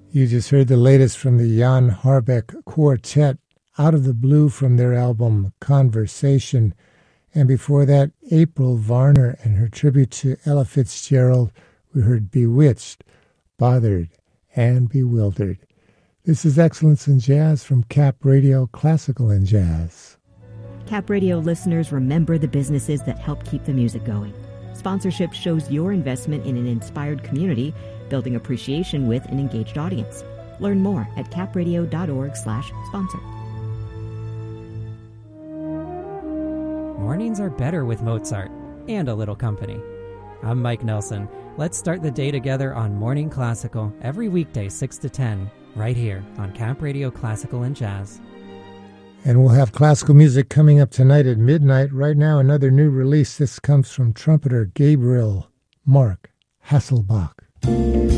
You just heard the latest from the Jan Harbeck Quartet, Out of the Blue, from their album Conversation. And before that, April Varner and her tribute to Ella Fitzgerald. We heard Bewitched, Bothered, and Bewildered. This is Excellence in Jazz from Cap Radio, Classical and Jazz. Cap Radio listeners, remember the businesses that help keep the music going. Sponsorship shows your investment in an inspired community, building appreciation with an engaged audience. Learn more at capradio.org/sponsor. Mornings are better with Mozart and a little company. I'm Mike Nelson. Let's start the day together on Morning Classical every weekday 6 to 10, right here on Cap Radio Classical and Jazz. And we'll have classical music coming up tonight at midnight. Right now, another new release. This comes from trumpeter Gabriel Mark Hasselbach.